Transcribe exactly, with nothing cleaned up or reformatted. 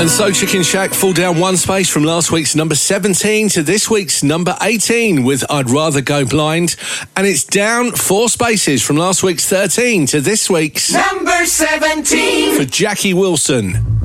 And so Chicken Shack fall down one space from last week's number seventeen to this week's number eighteen with I'd Rather Go Blind. And it's down four spaces from last week's thirteen to this week's number seventeen for Jackie Wilson.